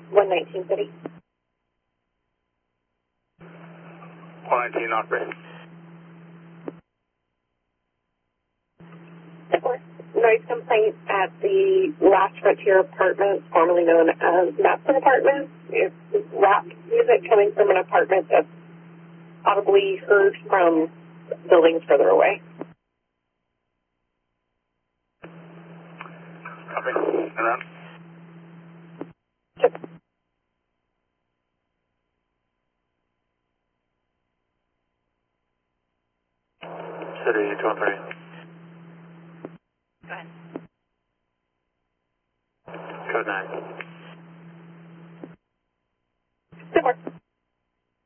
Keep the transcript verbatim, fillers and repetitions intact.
one nineteen City. one nineteen operator. Noise complaint at the Last Frontier Apartments, formerly known as Matson Apartments. It's rap music coming from an apartment that's audibly heard from buildings further away. Copy. Around. Sure. City two one three. Go ahead. Code nine.